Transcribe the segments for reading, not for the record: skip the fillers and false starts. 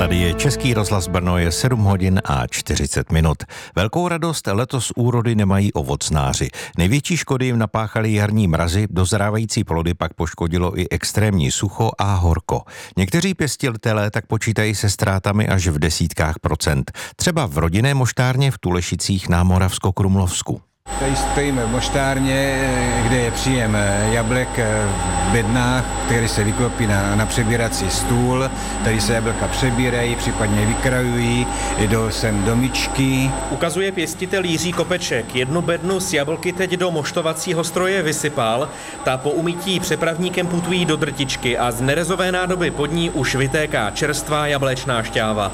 Tady je Český rozhlas Brno, je 7 hodin a 40 minut. Velkou radost letos úrody nemají ovocnáři. Největší škody jim napáchaly jarní mrazy, dozrávající plody pak poškodilo i extrémní sucho a horko. Někteří pěstitelé tak počítají se ztrátami až v desítkách procent. Třeba v rodinné moštárně v Tulešicích na Moravskokrumlovsku. Tady stojíme v moštárně, kde je příjem jablek v bednách, který se vyklopí na přebírací stůl. Tady se jablka přebírají, případně vykrajují, jdou sem do myčky. Ukazuje pěstitel Jiří Kopeček. Jednu bednu s jablky teď do moštovacího stroje vysypal. Ta po umytí přepravníkem putují do drtičky a z nerezové nádoby pod ní už vytéká čerstvá jablečná šťáva.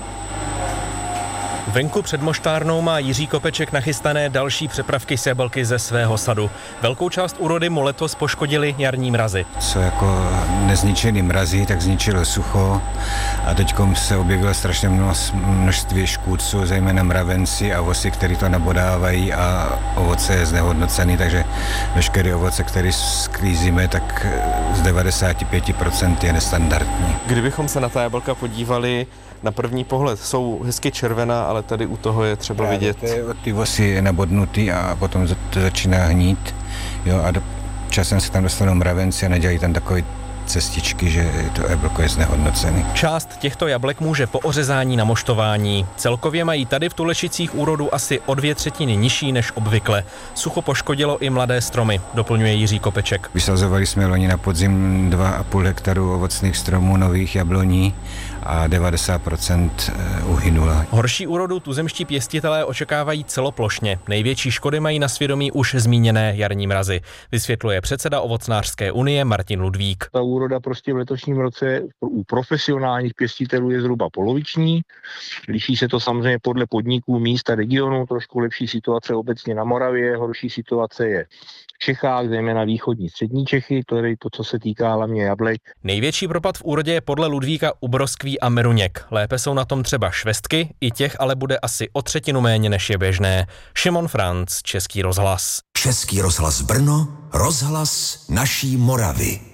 Venku před moštárnou má Jiří Kopeček nachystané další přepravky s jablky ze svého sadu. Velkou část úrody mu letos poškodili jarní mrazy. Co jako nezničený mrazy, tak zničilo sucho a teďkom se objevilo strašně množství škůdců, zejména mravenci a vosy, který to nabodávají a ovoce je znehodnocený, takže veškeré ovoce, které sklízíme, tak z 95% je nestandardní. Kdybychom se na ta jablka podívali, na první pohled jsou hezky červená, ale tady u toho je třeba vidět. Ty vosy je nabodnutý a potom to začíná hnít. Jo, a časem se tam dostanou mravenci a nedělají tam takové cestičky, že to jablko je znehodnocený. Část těchto jablek může po ořezání na moštování. Celkově mají tady v Tulešicích úrodu asi o 2/3 nižší než obvykle. Sucho poškodilo i mladé stromy, doplňuje Jiří Kopeček. Vysazovali jsme loni na podzim 2,5 hektaru ovocných stromů, nových jabloní a 90% uhynula. Horší úrodu tuzemští pěstitelé očekávají celoplošně. Největší škody mají na svědomí už zmíněné jarní mrazy, vysvětluje předseda Ovocnářské unie Martin Ludvík. Ta úroda prostě v letošním roce u profesionálních pěstitelů je zhruba poloviční. Liší se to samozřejmě podle podniků, míst a regionů, trošku lepší situace obecně na Moravě, horší situace je v Čechách, zejména východní střední Čechy, to je to, co se týká hlavně jablek. Největší propad v úrodě je podle Ludvíka u broskví a meruněk. Lépe jsou na tom třeba švestky, i těch ale bude asi o 1/3 méně než je běžné. Šimon Franc, Český rozhlas. Český rozhlas Brno, rozhlas naší Moravy.